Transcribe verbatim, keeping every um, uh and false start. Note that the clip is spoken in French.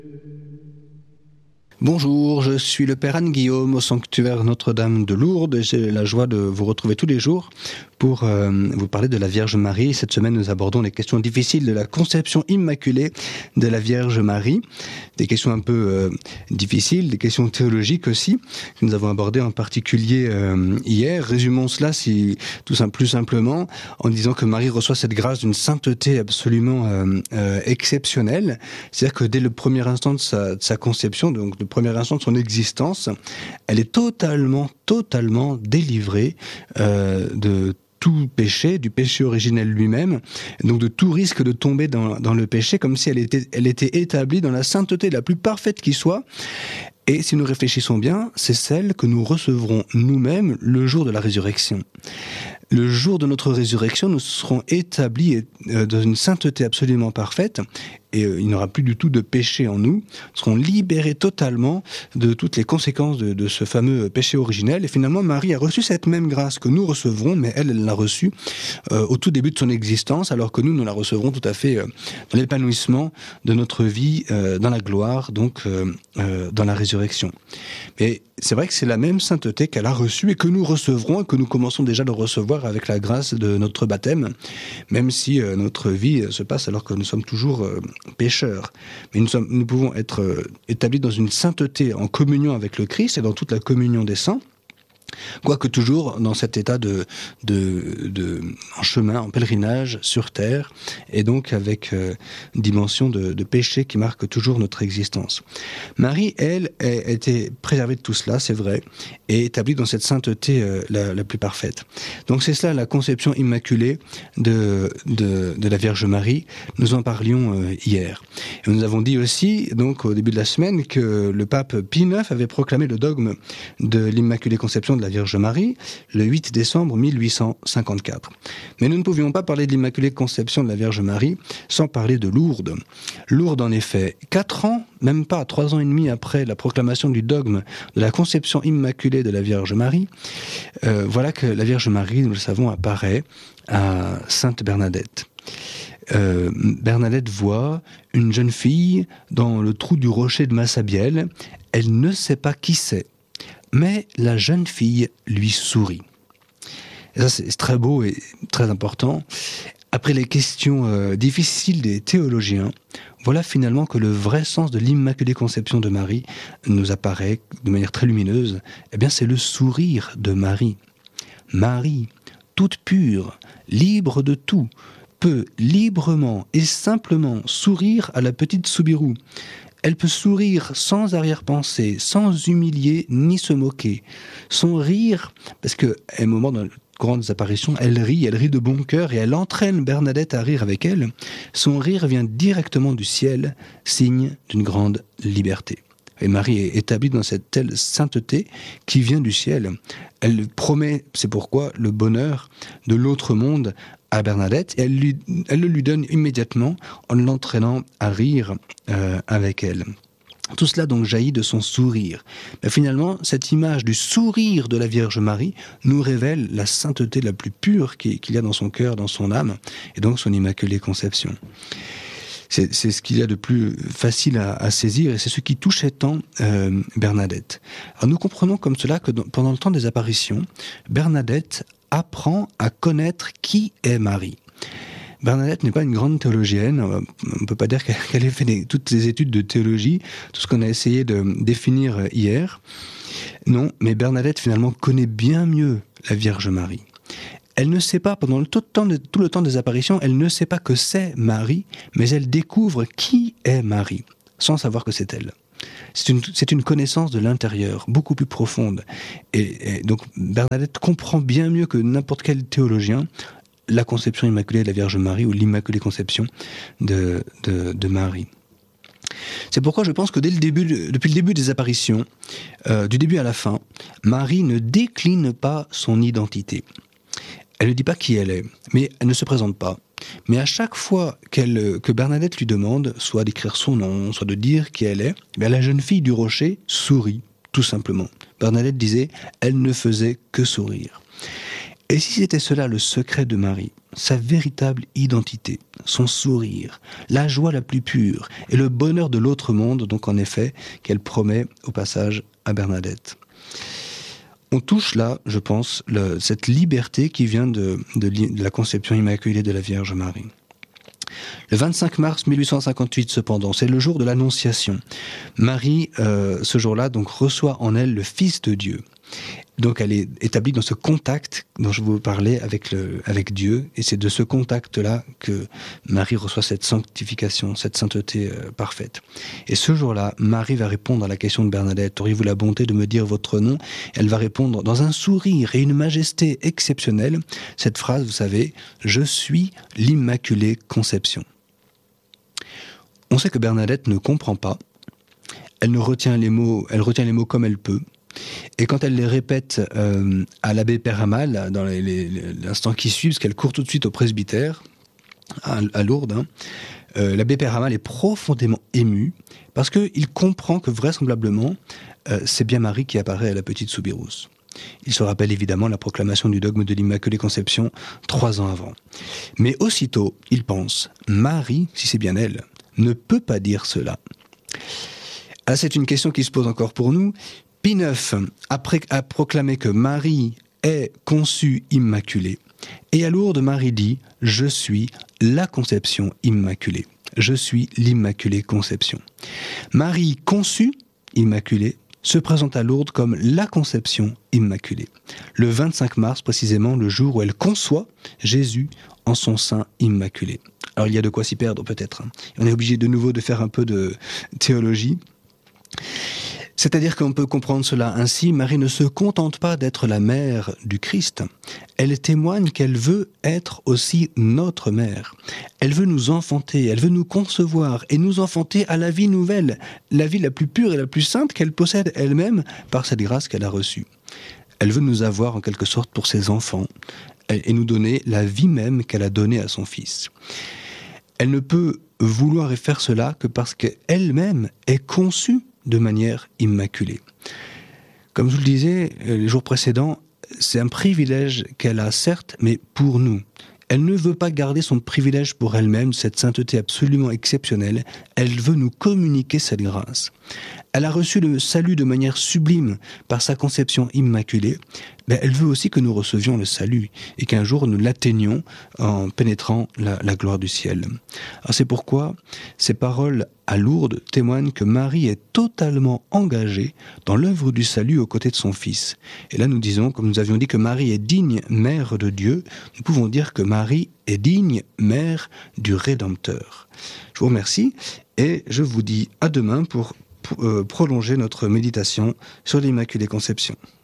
Bonjour, je suis le Père Anne-Guillaume au sanctuaire Notre-Dame de Lourdes et j'ai la joie de vous retrouver tous les jours pour euh, vous parler de la Vierge Marie. Cette semaine, nous abordons les questions difficiles de la conception immaculée de la Vierge Marie. Des questions un peu euh, difficiles, des questions théologiques aussi, que nous avons abordées en particulier euh, hier. Résumons cela si, tout simple, plus simplement en disant que Marie reçoit cette grâce d'une sainteté absolument euh, euh, exceptionnelle. C'est-à-dire que dès le premier instant de sa, de sa conception, donc le premier instant de son existence, elle est totalement, totalement délivrée euh, de tout péché, du péché originel lui-même, donc de tout risque de tomber dans, dans le péché, comme si elle était, elle était établie dans la sainteté la plus parfaite qui soit. Et si nous réfléchissons bien, c'est celle que nous recevrons nous-mêmes le jour de la résurrection. Le jour de notre résurrection, nous serons établis dans une sainteté absolument parfaite et il n'y aura plus du tout de péché en nous. Nous serons libérés totalement de toutes les conséquences de, de ce fameux péché originel. Et finalement, Marie a reçu cette même grâce que nous recevrons, mais elle, elle l'a reçue euh, au tout début de son existence, alors que nous, nous la recevrons tout à fait euh, dans l'épanouissement de notre vie, euh, dans la gloire, donc euh, euh, dans la résurrection. Mais c'est vrai que c'est la même sainteté qu'elle a reçue et que nous recevrons et que nous commençons déjà de recevoir avec la grâce de notre baptême, même si euh, notre vie se passe alors que nous sommes toujours euh, pécheurs. Mais nous, sommes, nous pouvons être euh, établis dans une sainteté en communion avec le Christ et dans toute la communion des saints, quoique toujours dans cet état de, de, de, en chemin, en pèlerinage sur terre, et donc avec euh, une dimension de, de péché qui marque toujours notre existence. Marie, elle, a été préservée de tout cela, c'est vrai, et établie dans cette sainteté euh, la, la plus parfaite. Donc c'est cela la conception immaculée de, de, de la Vierge Marie. Nous en parlions euh, hier. Et nous avons dit aussi, donc au début de la semaine, que le pape Pie neuf avait proclamé le dogme de l'Immaculée Conception de la Vierge Marie le huit décembre mille huit cent cinquante-quatre. Mais nous ne pouvions pas parler de l'Immaculée Conception de la Vierge Marie sans parler de Lourdes. Lourdes, en effet, quatre ans, même pas trois ans et demi après la proclamation du dogme de la conception immaculée de la Vierge Marie, euh, voilà que la Vierge Marie, nous le savons, apparaît à Sainte Bernadette. Euh, Bernadette voit une jeune fille dans le trou du rocher de Massabielle. Elle ne sait pas qui c'est. Mais la jeune fille lui sourit. Et ça, c'est très beau et très important. Après les questions euh, difficiles des théologiens, voilà finalement que le vrai sens de l'Immaculée Conception de Marie nous apparaît de manière très lumineuse. Eh bien, c'est le sourire de Marie. Marie, toute pure, libre de tout, peut librement et simplement sourire à la petite Soubirous. Elle peut sourire sans arrière-pensée, sans humilier ni se moquer. Son rire, parce qu'à un moment dans les grandes apparitions, elle rit, elle rit de bon cœur et elle entraîne Bernadette à rire avec elle. Son rire vient directement du ciel, signe d'une grande liberté. Et Marie est établie dans cette telle sainteté qui vient du ciel. Elle promet, c'est pourquoi, le bonheur de l'autre monde à Bernadette, et elle, lui, elle le lui donne immédiatement en l'entraînant à rire euh, avec elle. Tout cela donc jaillit de son sourire. Mais finalement, cette image du sourire de la Vierge Marie nous révèle la sainteté la plus pure qu'il y a dans son cœur, dans son âme, et donc son Immaculée Conception. C'est, c'est ce qu'il y a de plus facile à, à saisir et c'est ce qui touchait tant euh, Bernadette. Alors nous comprenons comme cela que dans, pendant le temps des apparitions, Bernadette apprend à connaître qui est Marie. Bernadette n'est pas une grande théologienne, on ne peut pas dire qu'elle ait fait des, toutes les études de théologie, tout ce qu'on a essayé de définir hier. Non, mais Bernadette finalement connaît bien mieux la Vierge Marie. Elle ne sait pas, pendant tout le, temps de, tout le temps des apparitions, elle ne sait pas que c'est Marie, mais elle découvre qui est Marie, sans savoir que c'est elle. C'est une, c'est une connaissance de l'intérieur, beaucoup plus profonde. Et, et donc Bernadette comprend bien mieux que n'importe quel théologien la conception immaculée de la Vierge Marie ou l'Immaculée Conception de, de, de Marie. C'est pourquoi je pense que dès le début, depuis le début des apparitions, euh, du début à la fin, Marie ne décline pas son identité. Elle ne dit pas qui elle est, mais elle ne se présente pas. Mais à chaque fois qu'elle, que Bernadette lui demande, soit d'écrire son nom, soit de dire qui elle est, bien la jeune fille du rocher sourit, tout simplement. Bernadette disait, elle ne faisait que sourire. Et si c'était cela le secret de Marie, sa véritable identité, son sourire, la joie la plus pure et le bonheur de l'autre monde, donc en effet, qu'elle promet au passage à Bernadette. On touche là, je pense, le, cette liberté qui vient de, de, de la conception immaculée de la Vierge Marie. Le vingt-cinq mars mille huit cent cinquante-huit, cependant, c'est le jour de l'Annonciation. Marie, euh, ce jour-là, donc, reçoit en elle le Fils de Dieu. Donc elle est établie dans ce contact dont je vous parlais avec, le, avec Dieu, et c'est de ce contact-là que Marie reçoit cette sanctification, cette sainteté euh, parfaite. Et ce jour-là, Marie va répondre à la question de Bernadette, « Auriez-vous la bonté de me dire votre nom ?» Elle va répondre dans un sourire et une majesté exceptionnelle, cette phrase, vous savez, « Je suis l'Immaculée Conception ». On sait que Bernadette ne comprend pas, elle ne retient les mots, elle retient les mots comme elle peut. Et quand elle les répète euh, à l'abbé Peyramal, dans les, les, l'instant qui suit, parce qu'elle court tout de suite au presbytère, à, à Lourdes, hein, euh, l'abbé Peyramal est profondément ému, parce qu'il comprend que vraisemblablement, euh, c'est bien Marie qui apparaît à la petite Soubirous. Il se rappelle évidemment la proclamation du dogme de l'Immaculée Conception trois ans avant. Mais aussitôt, il pense, Marie, si c'est bien elle, ne peut pas dire cela. Ah, c'est une question qui se pose encore pour nous. Pie neuf a, pré- a proclamé que Marie est conçue immaculée. Et à Lourdes, Marie dit « Je suis la conception immaculée. Je suis l'Immaculée Conception. » Marie conçue immaculée se présente à Lourdes comme la conception immaculée. Le vingt-cinq mars, précisément, le jour où elle conçoit Jésus en son sein immaculé. Alors il y a de quoi s'y perdre peut-être. On est obligé de nouveau de faire un peu de théologie. C'est-à-dire qu'on peut comprendre cela ainsi, Marie ne se contente pas d'être la mère du Christ, elle témoigne qu'elle veut être aussi notre mère. Elle veut nous enfanter, elle veut nous concevoir et nous enfanter à la vie nouvelle, la vie la plus pure et la plus sainte qu'elle possède elle-même par cette grâce qu'elle a reçue. Elle veut nous avoir en quelque sorte pour ses enfants et nous donner la vie même qu'elle a donnée à son Fils. Elle ne peut vouloir et faire cela que parce qu'elle-même est conçue de manière immaculée. Comme je vous le disais les jours précédents, c'est un privilège qu'elle a certes, mais pour nous. Elle ne veut pas garder son privilège pour elle-même, cette sainteté absolument exceptionnelle, elle veut nous communiquer cette grâce. Elle a reçu le salut de manière sublime par sa conception immaculée, mais elle veut aussi que nous recevions le salut et qu'un jour nous l'atteignions en pénétrant la, la gloire du ciel. Alors c'est pourquoi ces paroles à Lourdes témoignent que Marie est totalement engagée dans l'œuvre du salut aux côtés de son Fils. Et là nous disons, comme nous avions dit que Marie est digne mère de Dieu, nous pouvons dire que Marie est digne mère du Rédempteur. Je vous remercie et je vous dis à demain pour prolonger notre méditation sur l'Immaculée Conception.